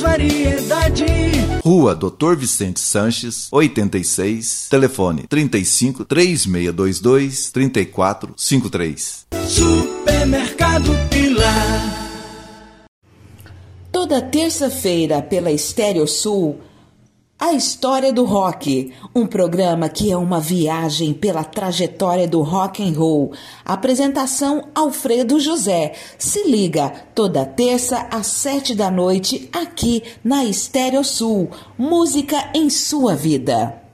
variedade. Rua Dr. Vicente Sanches, 86, telefone 35 3622 3453. Supermercado Pilar. Toda terça-feira pela Estéreo Sul, A História do Rock, um programa que é uma viagem pela trajetória do rock and roll. Apresentação Alfredo José. Se liga, toda terça às 7 da noite, aqui na Estéreo Sul. Música em sua vida.